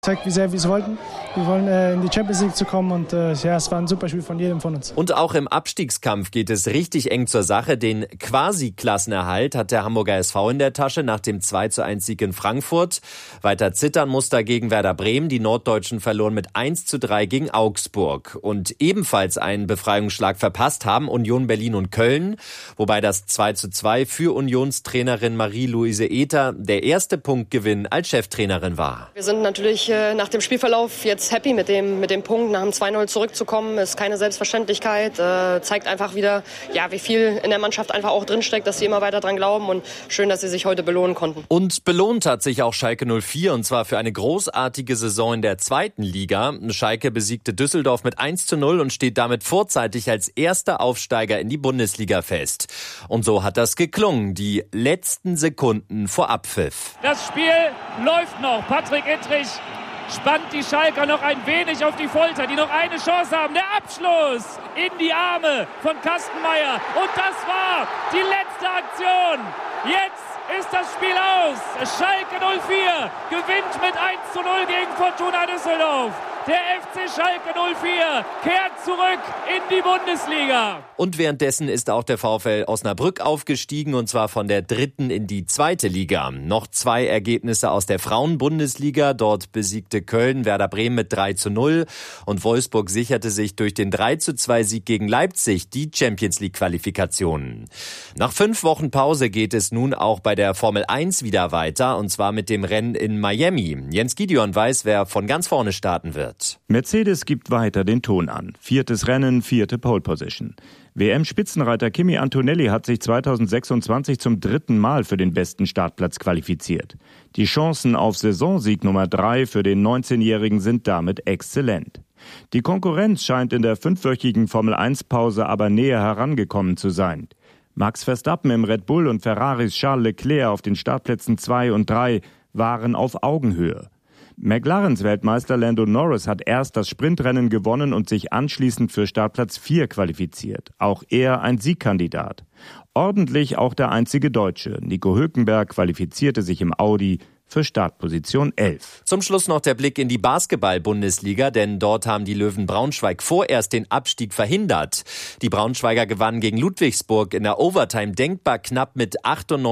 Zeigt, wie sehr wir es wollten. Wir wollen in die Champions League zu kommen und es war ein super Spiel von jedem von uns. Und auch im Abstiegskampf geht es richtig eng zur Sache. Den Quasi-Klassenerhalt hat der Hamburger SV in der Tasche nach dem 2:1-Sieg in Frankfurt. Weiter zittern muss dagegen Werder Bremen. Die Norddeutschen verloren mit 1:3 gegen Augsburg. Und ebenfalls einen Befreiungsschlag verpasst haben Union Berlin und Köln. Wobei das 2:2 für Unionstrainerin Marie-Louise Ether der erste Punktgewinn als Cheftrainerin war. Wir sind natürlich nach dem Spielverlauf jetzt happy mit dem Punkt. Nach dem 2:0 zurückzukommen, ist keine Selbstverständlichkeit. Zeigt einfach wieder, wie viel in der Mannschaft einfach auch drinsteckt, dass sie immer weiter dran glauben. Und schön, dass sie sich heute belohnen konnten. Und belohnt hat sich auch Schalke 04, und zwar für eine großartige Saison in der zweiten Liga. Schalke besiegte Düsseldorf mit 1:0 und steht damit vorzeitig als erster Aufsteiger in die Bundesliga fest. Und so hat das geklungen, die letzten Sekunden vor Abpfiff. Das Spiel läuft noch. Patrick Ittrich spannt die Schalker noch ein wenig auf die Folter, die noch eine Chance haben. Der Abschluss in die Arme von Kastenmeier. Und das war die letzte Aktion. Jetzt ist das Spiel aus. Schalke 04 gewinnt mit 1:0 gegen Fortuna Düsseldorf. Der FC Schalke 04 kehrt zurück in die Bundesliga. Und währenddessen ist auch der VfL Osnabrück aufgestiegen, und zwar von der 3. in die 2. Liga. Noch 2 Ergebnisse aus der Frauen-Bundesliga. Dort besiegte Köln Werder Bremen mit 3:0 und Wolfsburg sicherte sich durch den 3:2-Sieg gegen Leipzig die Champions-League-Qualifikationen. Nach 5 Wochen Pause geht es nun auch bei der Formel 1 wieder weiter, und zwar mit dem Rennen in Miami. Jens Gideon weiß, wer von ganz vorne starten wird. Mercedes gibt weiter den Ton an. 4. Rennen, 4. Pole Position. WM-Spitzenreiter Kimi Antonelli hat sich 2026 zum 3. Mal für den besten Startplatz qualifiziert. Die Chancen auf Saisonsieg Nummer 3 für den 19-Jährigen sind damit exzellent. Die Konkurrenz scheint in der 5-wöchigen Formel-1-Pause aber näher herangekommen zu sein. Max Verstappen im Red Bull und Ferraris Charles Leclerc auf den Startplätzen 2 und 3 waren auf Augenhöhe. McLarens Weltmeister Lando Norris hat erst das Sprintrennen gewonnen und sich anschließend für Startplatz 4 qualifiziert. Auch er ein Siegkandidat. Ordentlich auch der einzige Deutsche. Nico Hülkenberg qualifizierte sich im Audi für Startposition 11. Zum Schluss noch der Blick in die Basketball-Bundesliga, denn dort haben die Löwen Braunschweig vorerst den Abstieg verhindert. Die Braunschweiger gewannen gegen Ludwigsburg in der Overtime denkbar knapp mit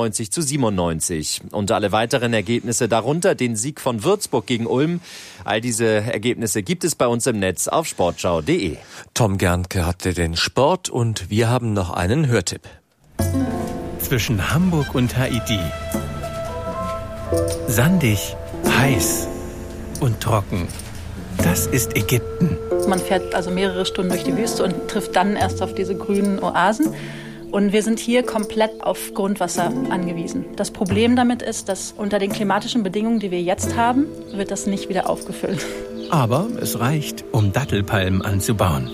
98:97. Und alle weiteren Ergebnisse, darunter den Sieg von Würzburg gegen Ulm. All diese Ergebnisse gibt es bei uns im Netz auf sportschau.de. Tom Gernke hatte den Sport und wir haben noch einen Hörtipp. Zwischen Hamburg und Haiti. Sandig, heiß und trocken. Das ist Ägypten. Man fährt also mehrere Stunden durch die Wüste und trifft dann erst auf diese grünen Oasen. Und wir sind hier komplett auf Grundwasser angewiesen. Das Problem damit ist, dass unter den klimatischen Bedingungen, die wir jetzt haben, wird das nicht wieder aufgefüllt. Aber es reicht, um Dattelpalmen anzubauen.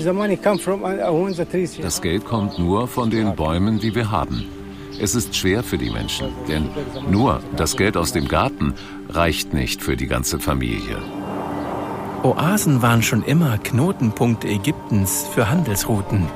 Das Geld kommt nur von den Bäumen, die wir haben. Es ist schwer für die Menschen, denn nur das Geld aus dem Garten reicht nicht für die ganze Familie. Oasen waren schon immer Knotenpunkte Ägyptens für Handelsrouten.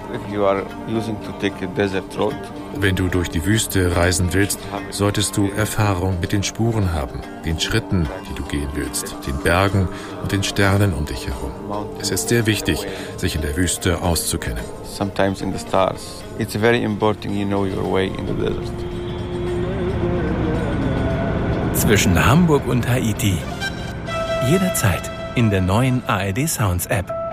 Wenn du durch die Wüste reisen willst, solltest du Erfahrung mit den Spuren haben, den Schritten, die du gehen willst, den Bergen und den Sternen um dich herum. Es ist sehr wichtig, sich in der Wüste auszukennen. Sometimes in the stars. It's very important you know your way in the desert. Zwischen Hamburg und Haiti. Jederzeit in der neuen ARD Sounds App.